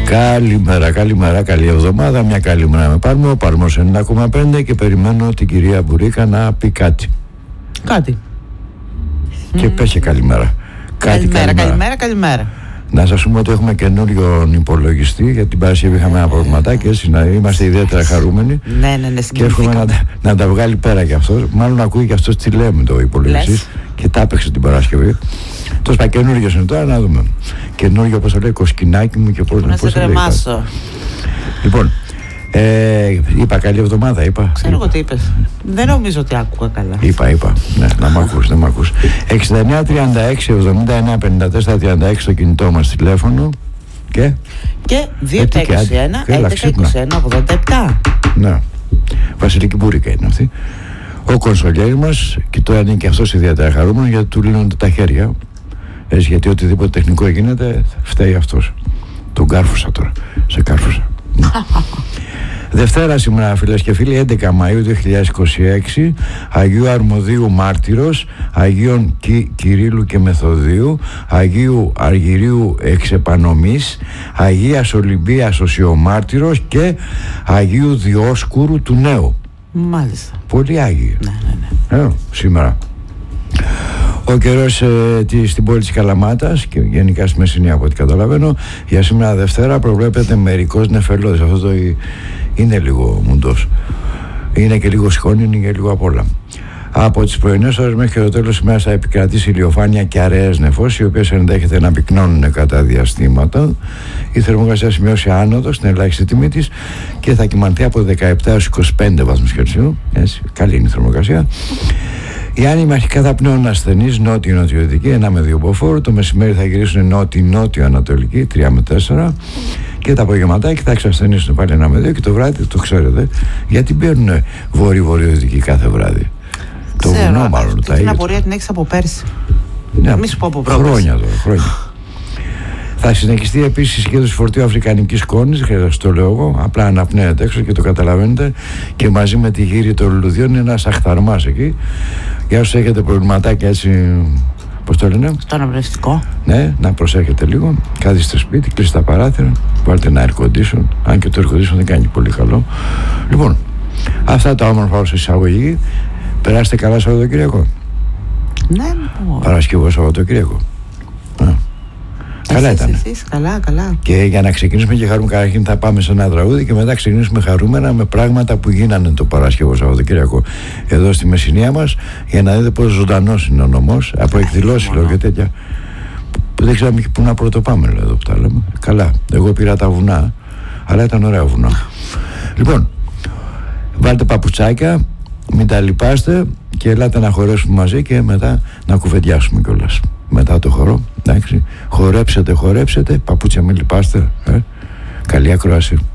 Καλημέρα, καλημέρα, καλή εβδομάδα. Μια καλή μέρα με Πάρμο. Ο Πάρμος 9,5 και περιμένω την κυρία Μπουρίκα να πει κάτι. Κάτι. Και πες και καλημέρα. Καλημέρα. Να σας πούμε ότι έχουμε καινούριο υπολογιστή. Για την Παρασκευή είχαμε ένα προβληματάκι, έτσι, να είμαστε ιδιαίτερα χαρούμενοι. Ναι, και εύχομαι να τα βγάλει πέρα κι αυτός. Μάλλον ακούει κι αυτός τι λέμε το υπολογιστή. Και τα έπαιξε την Παρασκευή. Τόσο πα καινούριος είναι τώρα, να δούμε. Καινούριο, πώς το λέει, κοσκινάκι μου και πώς να σε κρεμάσω. Λοιπόν, είπα καλή εβδομάδα, είπα. Ξέρω εγώ τι είπες. Δεν νομίζω ότι άκουγα καλά. Είπα. Ναι, να μ' ακούς. 69 36 79 54 36 το κινητό μας τηλέφωνο. Και 221 11 21 87. Ναι. Βασιλική Μπουρίκα είναι αυτή. Ο κονσολιέρης μας, και τώρα είναι και αυτός ιδιαίτερα χαρούμενος γιατί του λύνονται τα χέρια. Έτσι, γιατί οτιδήποτε τεχνικό γίνεται φταίει αυτός. Τον κάρφουσα τώρα. Σε κάρφουσα. Δευτέρα σήμερα, φίλες και φίλοι, 11 Μαΐου 2026, Αγίου Αρμοδίου Μάρτυρος, Αγίων Κυρίλλου και Μεθοδίου, Αγίου Αργυρίου Εξεπανομής, Αγίας Ολυμπίας Οσιομάρτυρος και Αγίου Διόσκουρου του Νέου. Μάλιστα. Πολύ Άγιοι. Ναι. Σήμερα. Ο καιρός στην πόλη της Καλαμάτας και γενικά στη Μεσσηνία, από ό,τι καταλαβαίνω, για σήμερα Δευτέρα προβλέπεται μερικός νεφελώδης. Αυτό το είναι λίγο μουντός. Είναι και λίγο σκόνη, είναι και λίγο απ' όλα. Από τις πρωινές ώρες μέχρι και το τέλος της ημέρας θα επικρατήσει ηλιοφάνεια και αραιές νεφώσεις, οι οποίες ενδέχεται να πυκνώνουν κατά διαστήματα. Η θερμοκρασία σημειώσει άνοδο στην ελάχιστη τιμή της και θα κυμανθεί από 17 έως 25 βαθμούς Κελσίου. Έτσι, καλή είναι η θερμοκρασία. Οι άνεμοι αρχικά θα πνέουν ασθενείς νότιο-νοτιοδυτική, 1 με 2 μποφόρ. Το μεσημέρι θα γυρίσουν νότιο-νότιο-ανατολική, 3 με 4. Και τα απογευματάκια θα εξασθενήσουν πάλι 1 με 2. Και το βράδυ, το ξέρετε, γιατί παίρνουν βόρειο-βορειοδυτική κάθε βράδυ. Το βουνό, μάλλον. Την απορία την έχεις από πέρσι. Ναι, μη σου πω από πρόπερση. Χρόνια. Θα συνεχιστεί επίσης η συγκέντρωση φορτίου αφρικανικής σκόνης, δεν χρειάζεται να το λέω εγώ, απλά αναπνέεται έξω και το καταλαβαίνετε. Και μαζί με τη γύρι των λουλουδιών είναι ένας αχθαρμάς εκεί. Για όσους έχετε προβληματάκια έτσι, πώς το λένε, στο αναπνευστικό. Ναι, να προσέχετε λίγο. Κάθεστε σπίτι, κλείστε τα παράθυρα, βάλτε ένα air condition. Αν και το air condition δεν κάνει πολύ καλό. Λοιπόν, αυτά τα όμορφα ως εισαγωγή. Περάστε καλά Σαββατοκύριακο. Ναι, Παρασκευό Σαββατοκύριακο. Καλά ήταν. Καλά. Και για να ξεκινήσουμε και χαρούμε, καταρχήν θα πάμε σε ένα τραγούδι και μετά ξεκινήσουμε χαρούμενα με πράγματα που γίνανε το Παρασκευό Σαββατοκύριακο εδώ στη Μεσσηνία μας, για να δείτε πόσο ζωντανός είναι ο νομός. Από εκδηλώσεις λέω και τέτοια. Που δεν ξέραμε πού να πρωτοπάμε εδώ που τα λέμε. Καλά. Εγώ πήρα τα βουνά, αλλά ήταν ωραία βουνά. Λοιπόν, βάλτε παπουτσάκια, μην τα λυπάστε και ελάτε να χορέψουμε μαζί και μετά να κουβεντιάσουμε κιόλας. Μετά το χορό, εντάξει, χορέψετε, παπούτσια μην λυπάστε, καλή ακρόαση.